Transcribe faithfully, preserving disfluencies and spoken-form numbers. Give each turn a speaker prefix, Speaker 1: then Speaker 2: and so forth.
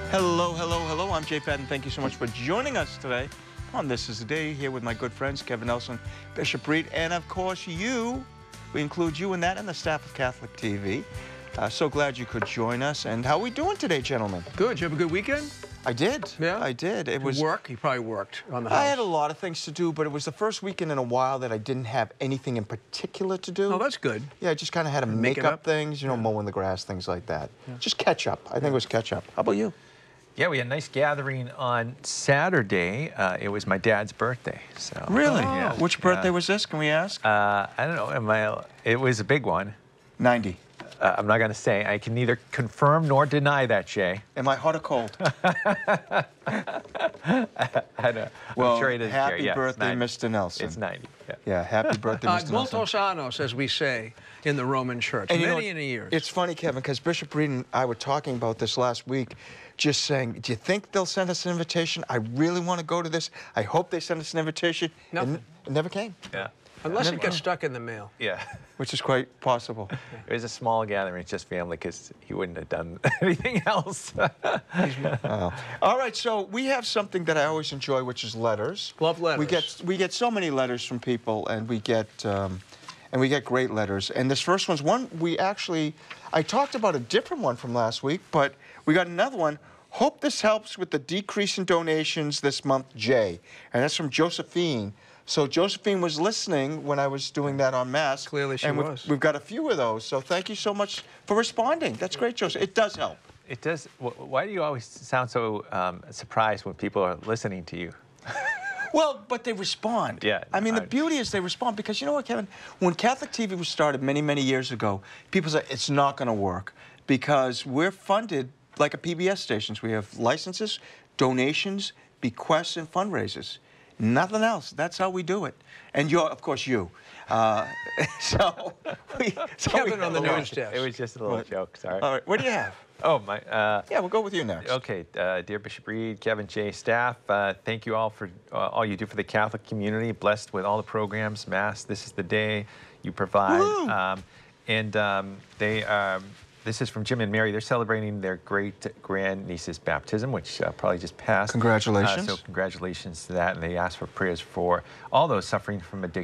Speaker 1: Hello, hello, hello. I'm Jay Patton. Thank you so much for joining us today on This Is the Day, here with my good friends Kevin Nelson, Bishop Reed, and of course you. We include you in that and the staff of Catholic T V. Uh, so glad you could join us. And how are we doing today, gentlemen?
Speaker 2: Good. You have a good weekend?
Speaker 1: I did.
Speaker 2: Yeah?
Speaker 1: I did. It was
Speaker 2: work? You probably worked on the house.
Speaker 1: I had a lot of things to do, but it was the first weekend in a while that I didn't have anything in particular to do.
Speaker 2: Oh, that's good.
Speaker 1: Yeah, I just kind of had to
Speaker 2: Make
Speaker 1: make
Speaker 2: it
Speaker 1: up
Speaker 2: up?
Speaker 1: things, you know,
Speaker 2: Yeah.
Speaker 1: mowing the grass, things like that. Just catch up. I think it was catch up. How about you?
Speaker 3: Yeah, we had a nice gathering on Saturday. Uh, it was my dad's birthday. So
Speaker 1: Really?
Speaker 3: Yeah.
Speaker 1: Which birthday
Speaker 3: yeah.
Speaker 1: was this? Can we ask?
Speaker 3: Uh, I don't know. Am I, it was a big one.
Speaker 1: ninety.
Speaker 3: Uh, I'm not going to say. I can neither confirm nor deny that, Jay.
Speaker 1: Am I hot or cold?
Speaker 3: I know.
Speaker 1: Well,
Speaker 3: I'm sure it is.
Speaker 1: happy
Speaker 3: Jerry. Yeah, it's
Speaker 1: birthday,
Speaker 3: ninety.
Speaker 1: Mister Nelson.
Speaker 3: It's ninety. Yeah.
Speaker 1: Yeah, happy birthday,
Speaker 2: Uh,
Speaker 1: Mister Nelson.
Speaker 2: Multos annos, as we say in the Roman Church.
Speaker 1: And you
Speaker 2: Many
Speaker 1: know,
Speaker 2: in a year.
Speaker 1: It's funny, Kevin, because Bishop Reed and I were talking about this last week, just saying, do you think they'll send us an invitation? I really want to go to this. I hope they send us an invitation.
Speaker 2: Nothing.
Speaker 1: And it never came,
Speaker 3: Yeah.
Speaker 2: Unless
Speaker 1: Never
Speaker 2: it gets
Speaker 1: go.
Speaker 2: stuck in the mail.
Speaker 3: Yeah.
Speaker 1: which is quite possible.
Speaker 3: It was a small gathering. It's just family because he wouldn't have done anything else.
Speaker 1: Oh. All right, so we have something that I always enjoy, which is letters.
Speaker 2: Love letters.
Speaker 1: We get we get so many letters from people, and we get um, and we get great letters. And this first one's one we actually I talked about a different one from last week, but we got another one. Hope this helps with the decrease in donations this month, Jay. And that's from Josephine. So Josephine was listening when I was doing that on Mass.
Speaker 2: Clearly she
Speaker 1: and we've,
Speaker 2: was.
Speaker 1: We've got a few of those. So thank you so much for responding. That's great, Joseph. It does help.
Speaker 3: It does. wh- Why do you always sound so um, surprised when people are listening to you?
Speaker 1: Well, but they respond.
Speaker 3: Yeah,
Speaker 1: I mean, the
Speaker 3: I-
Speaker 1: beauty is they respond because you know what, Kevin? When Catholic T V was started many, many years ago, people said it's not going to work because we're funded like a P B S stations. We have licenses, donations, bequests, and fundraisers. Nothing else. That's how we do it. And you're, of course, you. Uh, so we. So we
Speaker 2: Kevin on the
Speaker 1: have a lot.
Speaker 2: news desk.
Speaker 3: It was just a little
Speaker 1: What?
Speaker 3: joke. Sorry.
Speaker 1: All right, what do you have?
Speaker 3: Oh my. Uh,
Speaker 1: Yeah, we'll go with you next.
Speaker 3: Okay, uh, dear Bishop Reed, Kevin J. staff, uh, thank you all for uh, all you do for the Catholic community. Blessed with all the programs, Mass. This is the day you provide.
Speaker 1: Woo!
Speaker 3: Um, and um, they, um, this is from Jim and Mary. They're celebrating their great grandniece's baptism, which uh, probably just passed.
Speaker 1: Congratulations.
Speaker 3: Uh, so congratulations to that. And they ask for prayers for all those suffering from addiction.